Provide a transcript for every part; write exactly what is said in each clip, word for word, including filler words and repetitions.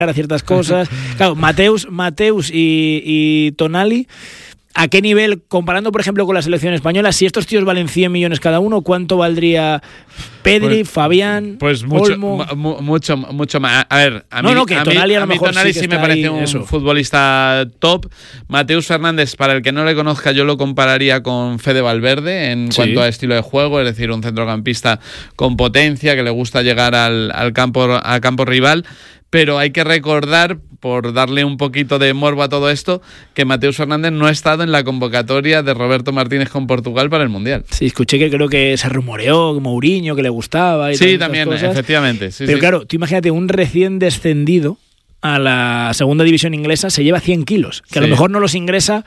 a ciertas cosas. Claro, Mateus, Mateus y, y Tonali, ¿a qué nivel, comparando por ejemplo con la selección española, si estos tíos valen cien millones cada uno, cuánto valdría Pedri, pues, Fabián, pues mucho, Olmo? mu- mucho, mucho más. A ver, a no, mí, no, que a Tonali mí, a lo a mí mejor Tonali sí, sí que me está parece ahí, un eso. futbolista top. Mateus Fernández, para el que no le conozca, yo lo compararía con Fede Valverde en Sí. cuanto a estilo de juego, es decir, un centrocampista con potencia, que le gusta llegar al, al campo, al campo rival. Pero hay que recordar, por darle un poquito de morbo a todo esto, que Mateus Fernández no ha estado en la convocatoria de Roberto Martínez con Portugal para el Mundial. Sí, escuché que creo que se rumoreó Mourinho, que le gustaba. Y Sí, todas también, estas cosas. efectivamente. Sí, Pero sí. claro, tú imagínate, un recién descendido a la segunda división inglesa se lleva cien kilos, que a Sí. lo mejor no los ingresa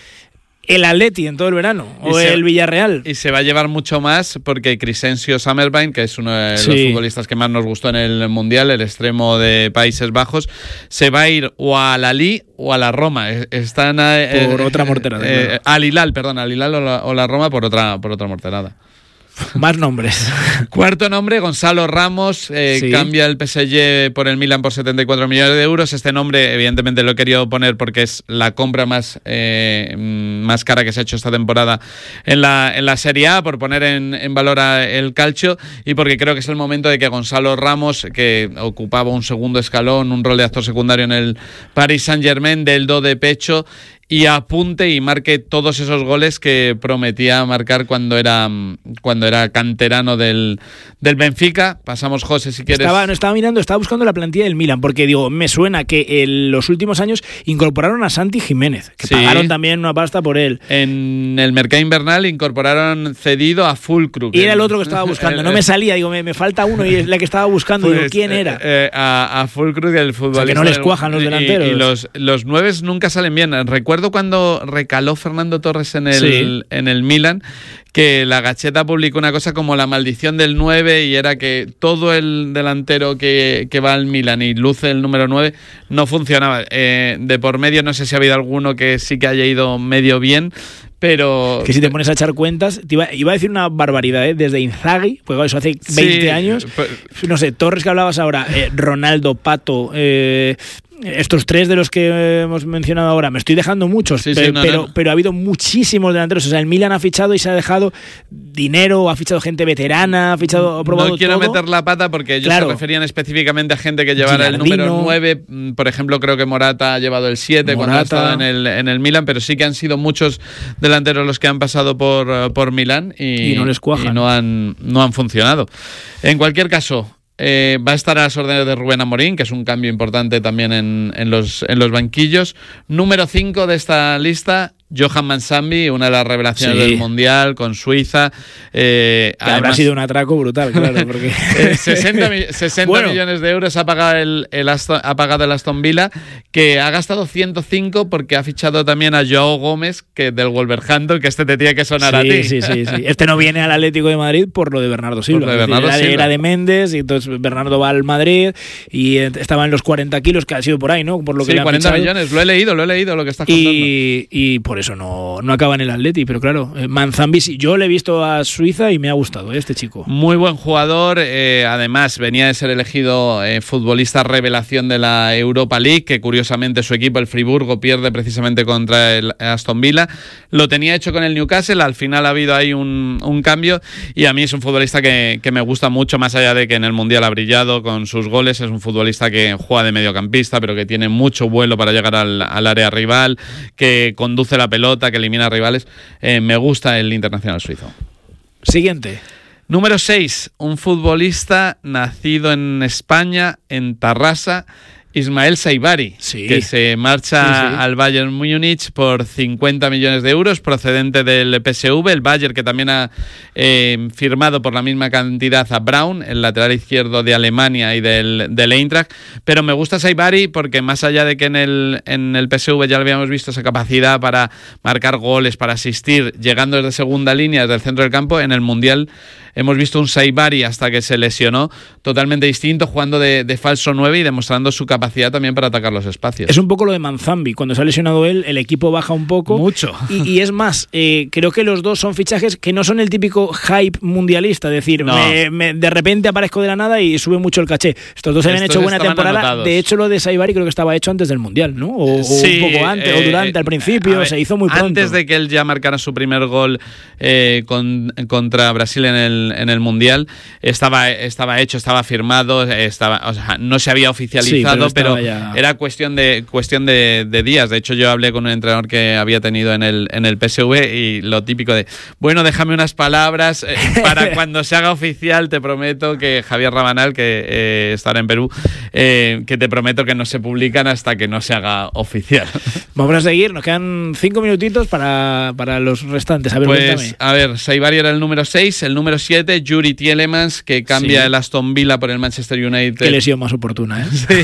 el Atleti en todo el verano, Y o se- el Villarreal. Y se va a llevar mucho más porque Crescencio Summervine, que es uno de los Sí. futbolistas que más nos gustó en el Mundial, el extremo de Países Bajos, se va a ir o a la Lille o a la Roma. Eh, Están eh, Por eh, otra morterada, eh, claro. Al Hilal, perdón, al Hilal o la, o la Roma por otra, por otra morterada. Más nombres. Cuarto nombre, Gonzalo Ramos, eh, Sí. cambia el P S G por el Milan por setenta y cuatro millones de euros. Este nombre, evidentemente, lo he querido poner porque es la compra más, eh, más cara que se ha hecho esta temporada en la, en la Serie A, por poner en, en valor a el calcio, y porque creo que es el momento de que Gonzalo Ramos, que ocupaba un segundo escalón, un rol de actor secundario en el Paris Saint-Germain, del do de pecho y apunte y marque todos esos goles que prometía marcar cuando era cuando era canterano del, del Benfica. Pasamos, José, si quieres. Estaba, no estaba mirando, estaba buscando la plantilla del Milan, porque digo, me suena que en los últimos años incorporaron a Santi Jiménez, que Sí. pagaron también una pasta por él. En el mercado invernal incorporaron cedido a Fulkrug. Y era el otro que estaba buscando, no me salía, digo, me, me falta uno y es la que estaba buscando, Pues, digo, ¿quién era? eh, eh, a, a Fulkrug, el futbolista. O sea, que no les cuajan los y- delanteros. Y, los, los nueves nunca salen bien. Recuerdo cuando recaló Fernando Torres en el, Sí. en el Milan, que la Gacheta publicó una cosa como la maldición del nueve, y era que todo el delantero que, que va al Milan y luce el número nueve no funcionaba. Eh, de por medio no sé si ha habido alguno que sí que haya ido medio bien, pero... Que si te pones a echar cuentas, te iba, iba a decir una barbaridad, ¿eh? Desde Inzaghi, pues claro, eso hace veinte Sí, años, pues- no sé, Torres que hablabas ahora, eh, Ronaldo, Pato, eh, estos tres de los que hemos mencionado ahora, me estoy dejando muchos, Sí, sí, pe- no, pero, no, no. pero ha habido muchísimos delanteros, o sea, el Milan ha fichado y se ha dejado dinero, ha fichado gente veterana, ha fichado, ha probado No quiero todo. meter la pata porque ellos Claro. se referían específicamente a gente que llevara el Gilardino. número nueve. Mm, Por ejemplo, creo que Morata ha llevado el siete cuando ha Morata. estado en el, en el Milan, pero sí que han sido muchos delanteros los que han pasado por, eh, por Milán y, Y no les cuajan. y no han, no han funcionado. En cualquier caso, eh, va a estar a las órdenes de Rubén Amorín, que es un cambio importante también en, en, los, en los banquillos. Número cinco de esta lista, Johan Mansambi, una de las revelaciones Sí. del Mundial con Suiza. Eh, Que habrá además- sido un atraco brutal, claro, porque... Eh, sesenta, mi- sesenta Bueno. millones de euros ha pagado el, el Aston, ha pagado el Aston Villa, que ha gastado ciento cinco porque ha fichado también a Joao Gómez, que del Wolverhampton, que este te tiene que sonar a ti. Sí, sí, sí, sí. Este no viene al Atlético de Madrid por lo de Bernardo Silva. Por lo de Es decir, Bernardo era, de, Silva. era de Méndez, y entonces Bernardo va al Madrid y eh, estaba en los cuarenta kilos, que ha sido por ahí, ¿no? Por lo que Sí, le han cuarenta fichado. millones, lo he leído, lo he leído, lo que estás contando. Y, y por eso no, no acaba en el Atleti, pero claro, eh, Manzambi, sí, yo le he visto a Suiza y me ha gustado, ¿eh? Este chico. Muy buen jugador, eh, además venía de ser elegido eh, futbolista revelación de la Europa League, que curiosamente su equipo, el Friburgo, pierde precisamente contra el Aston Villa. Lo tenía hecho con el Newcastle, al final ha habido ahí un, un cambio, y a mí es un futbolista que, que me gusta mucho, más allá de que en el Mundial ha brillado con sus goles. Es un futbolista que juega de mediocampista, pero que tiene mucho vuelo para llegar al, al área rival, que conduce la pelota, que elimina a rivales. Eh, me gusta el internacional suizo. Siguiente. Número seis, un futbolista nacido en España, en Tarrasa, Ismael Saibari, Sí. que se marcha Sí, sí. al Bayern Múnich por cincuenta millones de euros, procedente del P S V, el Bayern, que también ha eh, firmado por la misma cantidad a Braun, el lateral izquierdo de Alemania y del, del Eintracht. Pero me gusta Saibari porque, más allá de que en el, en el P S V ya lo habíamos visto, esa capacidad para marcar goles, para asistir, llegando desde segunda línea, desde el centro del campo, en el Mundial hemos visto un Saibari hasta que se lesionó totalmente distinto, jugando de, de falso nueve y demostrando su capacidad también para atacar los espacios. Es un poco lo de Manzambi, cuando se ha lesionado él, el equipo baja un poco. Mucho. Y, y es más, eh, creo que los dos son fichajes que no son el típico hype mundialista, es decir, no. me, me, de repente aparezco de la nada y sube mucho el caché. Estos dos habían hecho buena temporada. Anotados. De hecho, lo de Saibari creo que estaba hecho antes del Mundial, ¿no? O, sí, o un poco antes, eh, o durante, al principio, ver, se hizo muy pronto. Antes de que él ya marcara su primer gol eh, con, contra Brasil en el, en el Mundial, estaba, estaba hecho, estaba firmado, estaba, o sea, no se había oficializado, sí, pero, pero ya... era cuestión de cuestión de, de días. De hecho, yo hablé con un entrenador que había tenido en el, en el P S V y lo típico de, bueno, déjame unas palabras eh, para cuando se haga oficial, te prometo que Javier Rabanal, que eh, estará en Perú, eh, que te prometo que no se publican hasta que no se haga oficial. Vamos a seguir, nos quedan cinco minutitos para, para los restantes. A ver, pues, cuéntame. A ver, Saibari era el número seis, el número siete, Yuri Tielemans, que cambia sí. el Aston Villa por el Manchester United. Qué lesión más oportuna, ¿eh?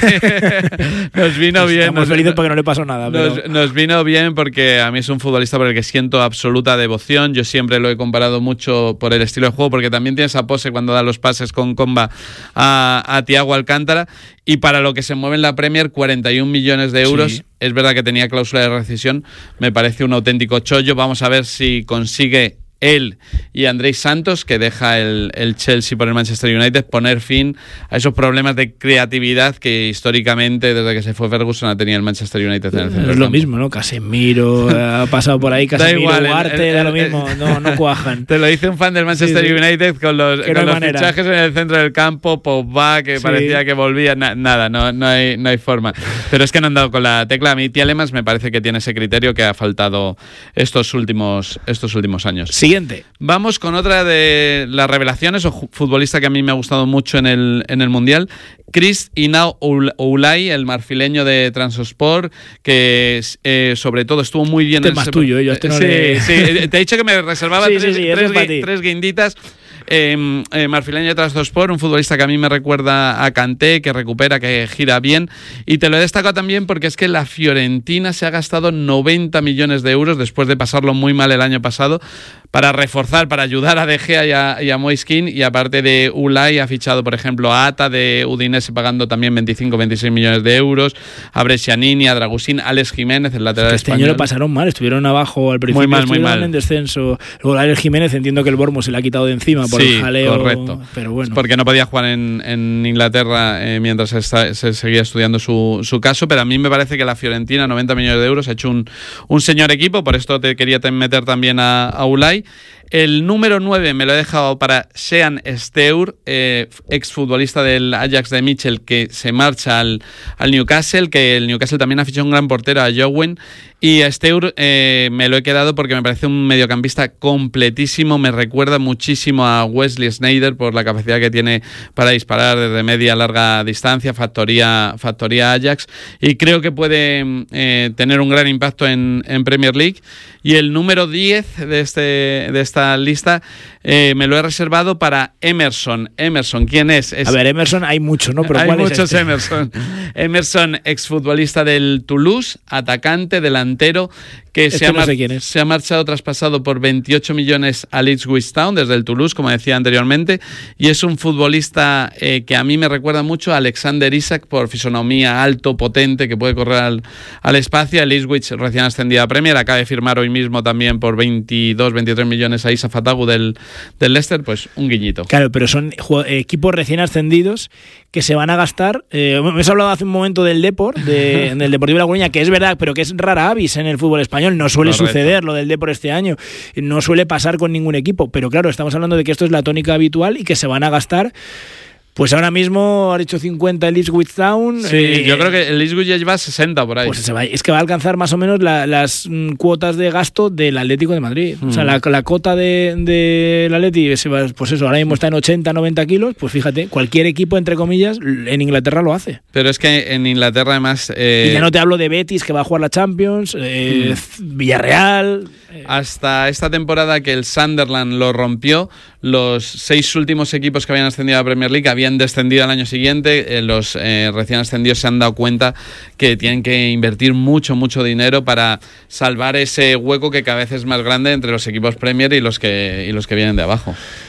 Sí. Nos vino bien. Estamos felices porque no le pasó nada. Nos, pero... nos vino bien porque a mí es un futbolista por el que siento absoluta devoción. Yo siempre lo he comparado mucho por el estilo de juego, porque también tiene esa pose cuando da los pases con comba a, a Thiago Alcántara. Y para lo que se mueve en la Premier, cuarenta y un millones de euros. Sí. Es verdad que tenía cláusula de rescisión. Me parece un auténtico chollo. Vamos a ver si consigue él y Andrés Santos, que deja el, el Chelsea por el Manchester United, poner fin a esos problemas de creatividad que históricamente, desde que se fue Ferguson, ha tenido el Manchester United en el centro. Es lo mismo, ¿no? Casemiro ha pasado por ahí, Casemiro, da igual, Ugarte, el, el, da lo mismo, el, no, no cuajan. Te lo dice un fan del Manchester sí, sí. United con los, con no los manera. fichajes en el centro del campo, Pogba, que sí. parecía que volvía, na, nada, no, no, hay, no hay forma. Pero es que no han dado con la tecla. A mí Tielemans me parece que tiene ese criterio que ha faltado estos últimos, estos últimos años. Siguiente. Vamos con otra de las revelaciones, o futbolista que a mí me ha gustado mucho en el, en el Mundial, Chris Inao Oulay, el marfileño de Transosport, que eh, sobre todo estuvo muy bien. Este es más tuyo, ¿eh? Yo este no sí, le... sí, te he dicho que me reservaba sí, tres, sí, sí, tres, tres, tres guinditas. Eh, eh, marfileño de Transosport, un futbolista que a mí me recuerda a Kanté, que recupera, que gira bien, y te lo he destacado también porque es que la Fiorentina se ha gastado noventa millones de euros después de pasarlo muy mal el año pasado para reforzar, para ayudar a De Gea y a, y a Moise Kean, y aparte de Ulay ha fichado, por ejemplo, a Ata de Udinese pagando también veinticinco veintiséis millones de euros, a Brescianini, a Dragusín, Alex Jiménez, el lateral es que este español. año lo pasaron mal, estuvieron abajo al principio, muy mal, muy mal. en descenso. Luego Alex Jiménez, entiendo que el Bournemouth se le ha quitado de encima por sí, el jaleo, correcto. Pero bueno. Porque no podía jugar en, en Inglaterra eh, mientras se, está, se seguía estudiando su, su caso, pero a mí me parece que la Fiorentina, noventa millones de euros, ha hecho un, un señor equipo, por esto te quería meter también a, a Ulay. El número nueve me lo he dejado para Sean Steur, eh, exfutbolista del Ajax de Mitchell, que se marcha al, al Newcastle, que el Newcastle también ha fichado un gran portero, a Jowen. Y a Steur eh, me lo he quedado porque me parece un mediocampista completísimo, me recuerda muchísimo a Wesley Sneijder por la capacidad que tiene para disparar desde media a larga distancia, factoría, factoría Ajax, y creo que puede eh, tener un gran impacto en, en Premier League. Y el número diez de, este, de esta lista eh, me lo he reservado para Emerson. Emerson, ¿quién es? es a ver, Emerson hay mucho, ¿no? Pero hay ¿cuál muchos es este? Emerson. Emerson, exfutbolista del Toulouse, atacante, delantero, que este se, ha no sé quién es. se ha marchado traspasado por veintiocho millones a Ipswich Town desde el Toulouse, como decía anteriormente, y es un futbolista eh, que a mí me recuerda mucho a Alexander Isak por fisonomía, alto, potente, que puede correr al, al espacio. El Ipswich recién ascendido a Premier, acaba de firmar hoy mismo también por veintidós, veintitrés millones a Isa Fatagu del, del Leicester, pues un guiñito. Claro, pero son equipos recién ascendidos que se van a gastar. Eh, me has hablado hace un momento del Depor, de, del Deportivo La Coruña, que es verdad, pero que es rara avis en el fútbol español. No suele Correcto. suceder lo del Depor este año. No suele pasar con ningún equipo. Pero claro, estamos hablando de que esto es la tónica habitual y que se van a gastar. Pues ahora mismo ha dicho cincuenta el Ipswich Town. Sí, eh, yo creo que el Ipswich ya lleva sesenta por ahí. Pues se va, es que va a alcanzar más o menos la, las mm, cuotas de gasto del Atlético de Madrid. Mm. O sea, la, la cota del de, de Atleti, pues eso, ahora mismo está en ochenta, noventa kilos. Pues fíjate, cualquier equipo, entre comillas, en Inglaterra lo hace. Pero es que en Inglaterra además... Eh... Y ya no te hablo de Betis, que va a jugar la Champions, eh, mm. Villarreal... Eh. Hasta esta temporada que el Sunderland lo rompió, los seis últimos equipos que habían ascendido a la Premier League habían descendido al año siguiente. Eh, los eh, recién ascendidos se han dado cuenta que tienen que invertir mucho, mucho dinero para salvar ese hueco que cada vez es más grande entre los equipos Premier y los que, y los que vienen de abajo.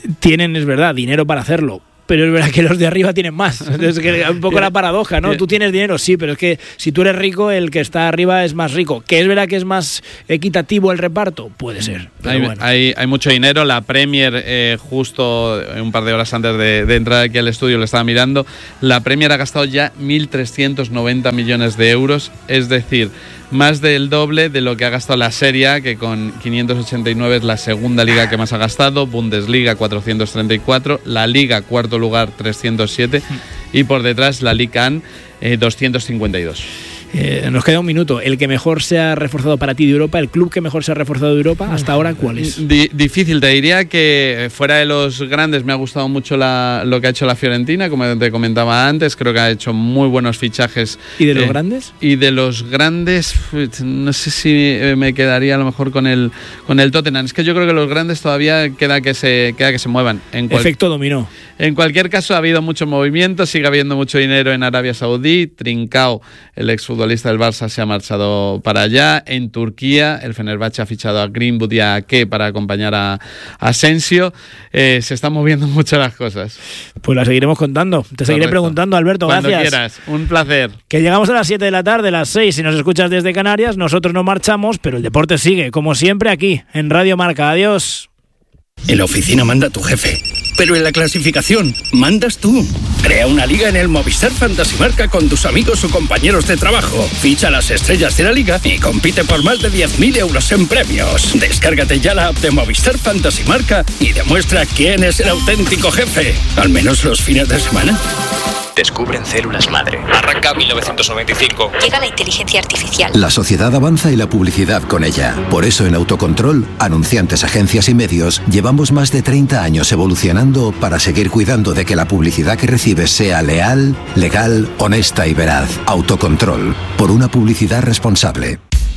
tienen, es verdad, dinero para hacerlo. Pero es verdad que los de arriba tienen más. Es que un poco la paradoja, ¿no? Tú tienes dinero, sí, pero es que si tú eres rico, el que está arriba es más rico. ¿Que es verdad que es más equitativo el reparto? Puede ser. Pero hay, bueno. hay, hay mucho dinero. La Premier, eh, justo un par de horas antes de, de entrar aquí al estudio, lo estaba mirando. La Premier ha gastado ya mil trescientos noventa millones de euros. Es decir, más del doble de lo que ha gastado la Serie A, que con quinientos ochenta y nueve es la segunda liga que más ha gastado, Bundesliga cuatrocientos treinta y cuatro, la Liga cuarto lugar trescientos siete y por detrás la Ligue uno eh, doscientos cincuenta y dos. Eh, nos queda un minuto. ¿El que mejor se ha reforzado para ti de Europa, el club que mejor se ha reforzado de Europa, hasta ahora cuál es? Di- difícil, te diría que fuera de los grandes me ha gustado mucho la, lo que ha hecho la Fiorentina, como te comentaba antes, creo que ha hecho muy buenos fichajes. ¿Y de los eh, grandes? Y de los grandes, no sé si me quedaría a lo mejor con el con el Tottenham. Es que yo creo que los grandes todavía queda que se, queda que se muevan. En cual, Efecto dominó. En cualquier caso ha habido mucho movimiento, sigue habiendo mucho dinero en Arabia Saudí. Trincao, el exfutbolista del Barça, se ha marchado para allá. En Turquía, el Fenerbahce ha fichado a Greenwood y a Ake para acompañar a, a Asensio. Eh, se están moviendo mucho las cosas. Pues las seguiremos contando. Te seguiré Correcto. preguntando, Alberto. Cuando gracias. quieras. Un placer. Que llegamos a las siete de la tarde, las seis. Si nos escuchas desde Canarias, nosotros no marchamos, pero el deporte sigue, como siempre, aquí, en Radio Marca. Adiós. En la oficina manda tu jefe, pero en la clasificación mandas tú. Crea una liga en el Movistar Fantasy Marca con tus amigos o compañeros de trabajo. Ficha las estrellas de la liga y compite por más de diez mil euros en premios. Descárgate ya la app de Movistar Fantasy Marca y demuestra quién es el auténtico jefe. Al menos los fines de semana. Descubren células madre. Arranca mil novecientos noventa y cinco. Llega la inteligencia artificial. La sociedad avanza y la publicidad con ella. Por eso en Autocontrol, anunciantes, agencias y medios, llevamos más de treinta años evolucionando para seguir cuidando de que la publicidad que recibes sea leal, legal, honesta y veraz. Autocontrol, por una publicidad responsable.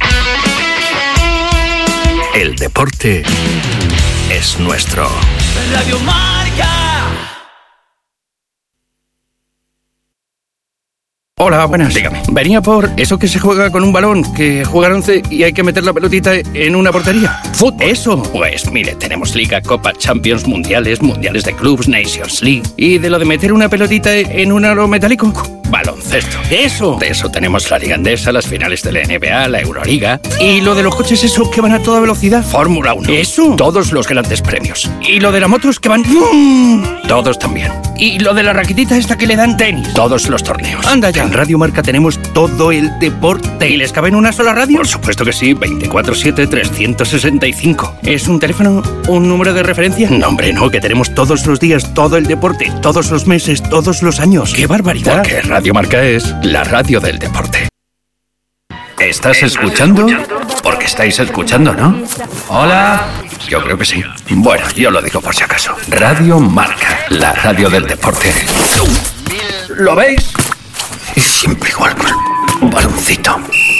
El deporte es nuestro. Radio Marca. Hola, buenas. Dígame. Venía por eso que se juega con un balón, que juegan once y hay que meter la pelotita en una portería. ¿Fútbol? Eso. Pues mire, tenemos Liga, Copa, Champions, Mundiales, Mundiales de Clubs, Nations League. Y de lo de meter una pelotita en un aro metálico, baloncesto. Eso. De eso tenemos la Liga Endesa, las finales de la N B A, la Euroliga. Y lo de los coches, eso, que van a toda velocidad, Fórmula uno. Eso. Todos los grandes premios. Y lo de las motos que van... Todos también. Y lo de la raquetita esta que le dan tenis. Todos los torneos. Anda ya. En Radio Marca tenemos todo el deporte. ¿Y les cabe en una sola radio? Por supuesto que sí. veinticuatro siete trescientos sesenta y cinco. ¿Es un teléfono? ¿Un número de referencia? No, hombre, no. Que tenemos todos los días todo el deporte. Todos los meses, todos los años. ¡Qué barbaridad! Porque Radio Marca es la radio del deporte. ¿Estás escuchando? Porque estáis escuchando, ¿no? Hola. Yo creo que sí. Bueno, yo lo digo por si acaso. Radio Marca, la radio del deporte. ¿Lo veis? Y siempre igual con un baloncito.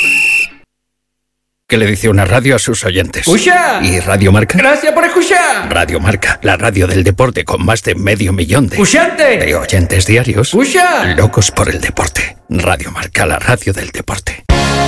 ¿Qué le dice una radio a sus oyentes? ¡Escucha! ¿Y Radio Marca? ¡Gracias por escuchar! Radio Marca, la radio del deporte con más de medio millón de... ¡Escuchante! De oyentes diarios. ¡Escucha! Locos por el deporte. Radio Marca, la radio del deporte.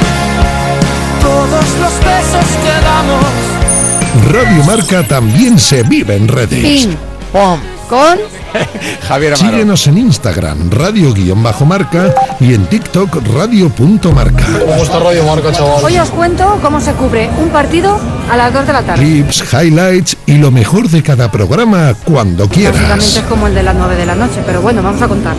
Todos los besos que damos. Radio Marca también se vive en redes. Pim, pom, con Javier Amaro. Síguenos en Instagram, radio-marca y en TikTok, radio.marca. ¿Cómo está Radio Marca, chaval? Hoy os cuento cómo se cubre un partido a las dos de la tarde. Clips, highlights y lo mejor de cada programa cuando quieras. Básicamente es como el de las nueve de la noche, pero bueno, vamos a contar.